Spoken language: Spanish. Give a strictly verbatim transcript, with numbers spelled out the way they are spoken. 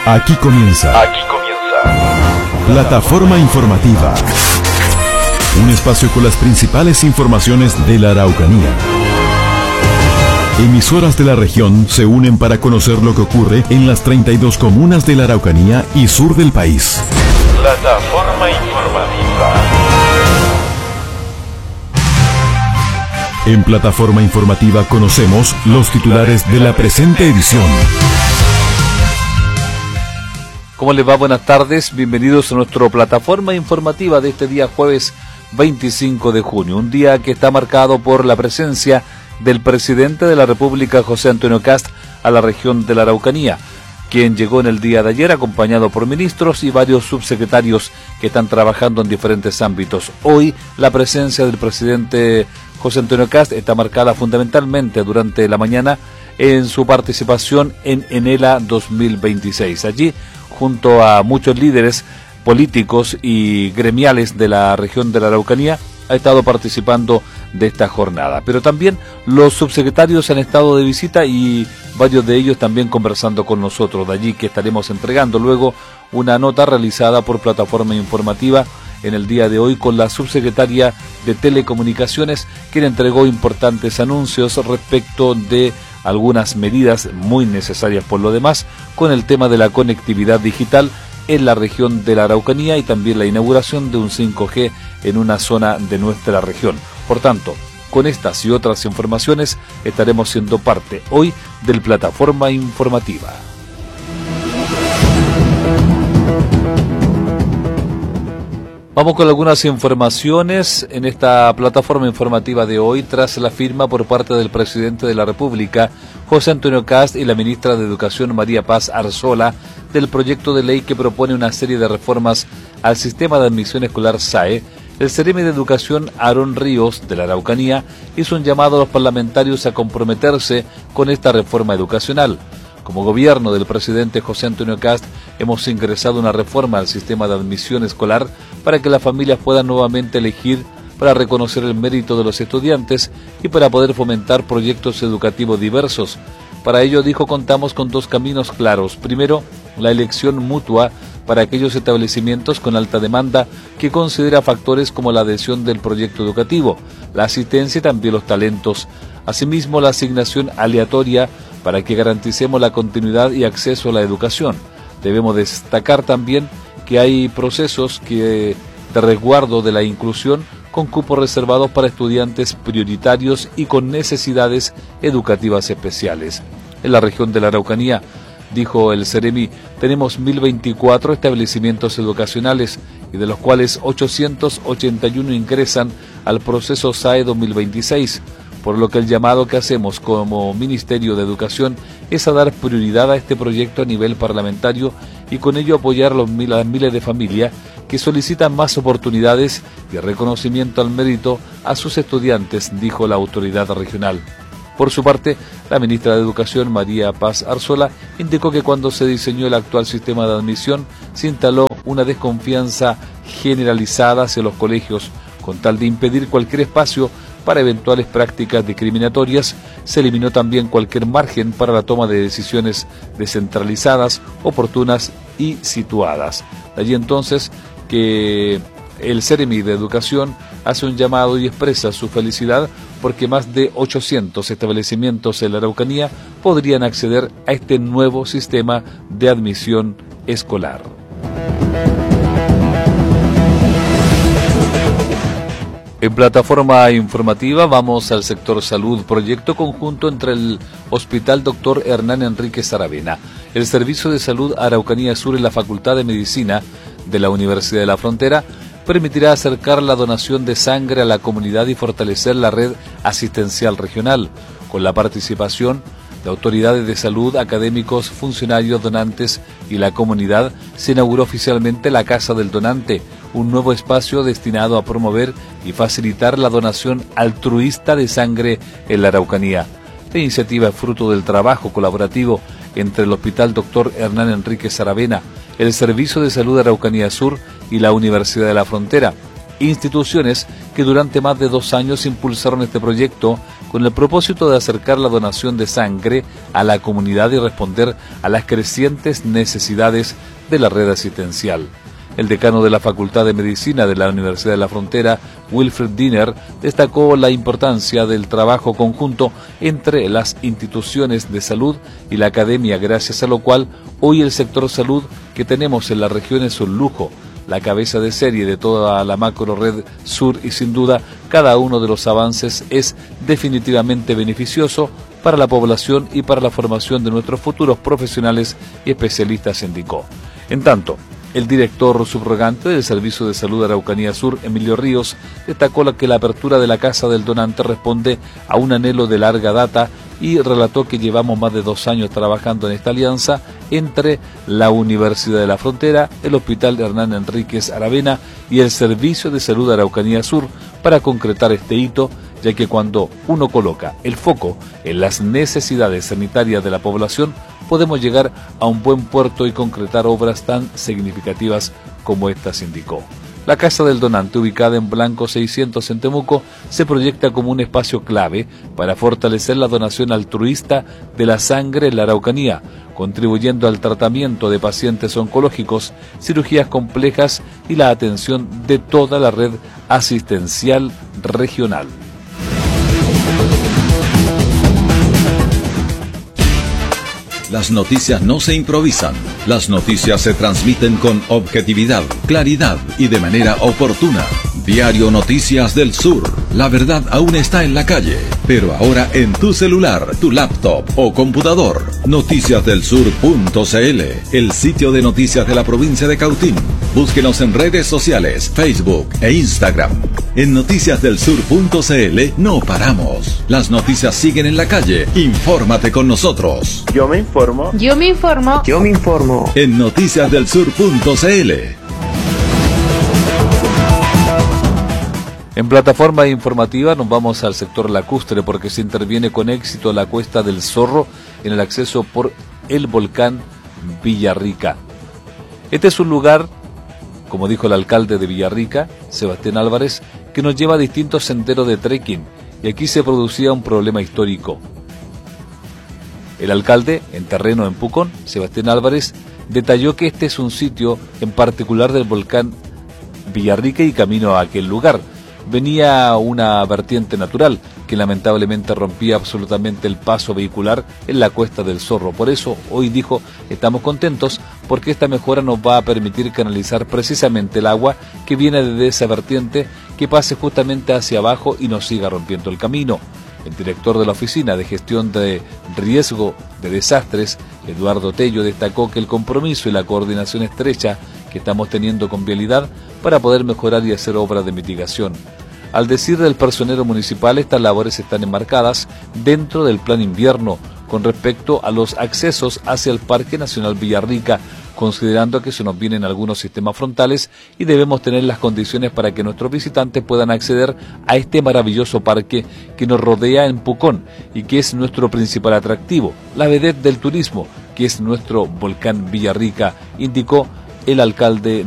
Aquí comienza. Aquí comienza. Plataforma informativa. Un espacio con las principales informaciones de la Araucanía. Emisoras de la región se unen para conocer lo que ocurre en las treinta y dos comunas de la Araucanía y sur del país. Plataforma informativa. En Plataforma informativa conocemos los titulares de la presente edición. ¿Cómo les va? Buenas tardes, bienvenidos a nuestra plataforma informativa de este día jueves veinticinco de junio, un día que está marcado por la presencia del presidente de la República, José Antonio Kast, a la región de la Araucanía, quien llegó en el día de ayer acompañado por ministros y varios subsecretarios que están trabajando en diferentes ámbitos. Hoy la presencia del presidente José Antonio Kast está marcada fundamentalmente durante la mañana en su participación en Enela dos mil veintiséis. Allí, junto a muchos líderes políticos y gremiales de la región de la Araucanía, ha estado participando de esta jornada. Pero también los subsecretarios han estado de visita y varios de ellos también conversando con nosotros. De allí que estaremos entregando luego una nota realizada por Plataforma Informativa en el día de hoy con la subsecretaria de Telecomunicaciones, quien entregó importantes anuncios respecto de algunas medidas muy necesarias por lo demás con el tema de la conectividad digital en la región de la Araucanía y también la inauguración de un cinco G en una zona de nuestra región. Por tanto, con estas y otras informaciones estaremos siendo parte hoy del Plataforma Informativa. Vamos con algunas informaciones en esta plataforma informativa de hoy, tras la firma por parte del presidente de la República, José Antonio Kast, y la ministra de Educación, María Paz Arzola, del proyecto de ley que propone una serie de reformas al sistema de admisión escolar S A E. El Seremi de Educación, Aarón Ríos, de la Araucanía, hizo un llamado a los parlamentarios a comprometerse con esta reforma educacional. Como gobierno del presidente José Antonio Kast, hemos ingresado una reforma al sistema de admisión escolar para que las familias puedan nuevamente elegir, para reconocer el mérito de los estudiantes y para poder fomentar proyectos educativos diversos. Para ello, dijo, contamos con dos caminos claros. Primero, la elección mutua para aquellos establecimientos con alta demanda que considera factores como la adhesión del proyecto educativo, la asistencia y también los talentos. Asimismo, la asignación aleatoria para que garanticemos la continuidad y acceso a la educación. Debemos destacar también que hay procesos que, de resguardo de la inclusión con cupos reservados para estudiantes prioritarios y con necesidades educativas especiales. En la región de la Araucanía, dijo el Seremi, tenemos mil veinticuatro establecimientos educacionales y de los cuales ochocientos ochenta y uno ingresan al proceso S A E dos mil veintiséis. Por lo que el llamado que hacemos como Ministerio de Educación es a dar prioridad a este proyecto a nivel parlamentario y con ello apoyar a los mil, a las miles de familias que solicitan más oportunidades y reconocimiento al mérito a sus estudiantes, dijo la autoridad regional. Por su parte, la ministra de Educación, María Paz Arzola, indicó que cuando se diseñó el actual sistema de admisión se instaló una desconfianza generalizada hacia los colegios, con tal de impedir cualquier espacio para eventuales prácticas discriminatorias. Se eliminó también cualquier margen para la toma de decisiones descentralizadas, oportunas y situadas. De allí entonces que el Seremi de Educación hace un llamado y expresa su felicidad porque más de ochocientos establecimientos en la Araucanía podrían acceder a este nuevo sistema de admisión escolar. En plataforma informativa vamos al sector salud, proyecto conjunto entre el Hospital Doctor Hernán Enríquez Aravena, el Servicio de Salud Araucanía Sur y la Facultad de Medicina de la Universidad de la Frontera, permitirá acercar la donación de sangre a la comunidad y fortalecer la red asistencial regional, con la participación de autoridades de salud, académicos, funcionarios, donantes y la comunidad. Se inauguró oficialmente la Casa del Donante, un nuevo espacio destinado a promover y facilitar la donación altruista de sangre en la Araucanía. La iniciativa es fruto del trabajo colaborativo entre el Hospital Doctor Hernán Enríquez Aravena, el Servicio de Salud Araucanía Sur y la Universidad de la Frontera, instituciones que durante más de dos años impulsaron este proyecto con el propósito de acercar la donación de sangre a la comunidad y responder a las crecientes necesidades de la red asistencial. El decano de la Facultad de Medicina de la Universidad de la Frontera, Wilfred Diner, destacó la importancia del trabajo conjunto entre las instituciones de salud y la academia, gracias a lo cual hoy el sector salud que tenemos en la región es un lujo, la cabeza de serie de toda la macro red sur, y sin duda cada uno de los avances es definitivamente beneficioso para la población y para la formación de nuestros futuros profesionales y especialistas, indicó. En tanto, el director subrogante del Servicio de Salud de Araucanía Sur, Emilio Ríos, destacó que la apertura de la Casa del Donante responde a un anhelo de larga data y relató que llevamos más de dos años trabajando en esta alianza entre la Universidad de la Frontera, el Hospital Hernán Enríquez Aravena y el Servicio de Salud de Araucanía Sur para concretar este hito, ya que cuando uno coloca el foco en las necesidades sanitarias de la población, podemos llegar a un buen puerto y concretar obras tan significativas como estas, indicó. La Casa del Donante, ubicada en Blanco seiscientos en Temuco, se proyecta como un espacio clave para fortalecer la donación altruista de la sangre en la Araucanía, contribuyendo al tratamiento de pacientes oncológicos, cirugías complejas y la atención de toda la red asistencial regional. Las noticias no se improvisan. Las noticias se transmiten con objetividad, claridad y de manera oportuna. Diario Noticias del Sur. La verdad aún está en la calle, pero ahora en tu celular, tu laptop o computador. noticias del sur punto c l, el sitio de noticias de la provincia de Cautín. Búsquenos en redes sociales, Facebook e Instagram. En noticias del sur punto c l no paramos. Las noticias siguen en la calle. Infórmate con nosotros. Yo me informo. Yo me informo. Yo me informo. En noticias del sur punto c l. En plataforma informativa nos vamos al sector lacustre porque se interviene con éxito la Cuesta del Zorro en el acceso por el volcán Villarrica. Este es un lugar, como dijo el alcalde de Villarrica, Sebastián Álvarez, que nos lleva a distintos senderos de trekking, y aquí se producía un problema histórico. El alcalde, en terreno en Pucón, Sebastián Álvarez, detalló que este es un sitio en particular del volcán Villarrica, y camino a aquel lugar venía una vertiente natural que lamentablemente rompía absolutamente el paso vehicular en la Cuesta del Zorro. Por eso, hoy dijo, estamos contentos porque esta mejora nos va a permitir canalizar precisamente el agua que viene desde esa vertiente, que pase justamente hacia abajo y no siga rompiendo el camino. El director de la Oficina de Gestión de Riesgo de Desastres, Eduardo Tello, destacó que el compromiso y la coordinación estrecha que estamos teniendo con Vialidad para poder mejorar y hacer obras de mitigación. Al decir del personero municipal, estas labores están enmarcadas dentro del plan invierno con respecto a los accesos hacia el Parque Nacional Villarrica, considerando que se nos vienen algunos sistemas frontales y debemos tener las condiciones para que nuestros visitantes puedan acceder a este maravilloso parque que nos rodea en Pucón y que es nuestro principal atractivo, la vedette del turismo, que es nuestro volcán Villarrica, indicó el alcalde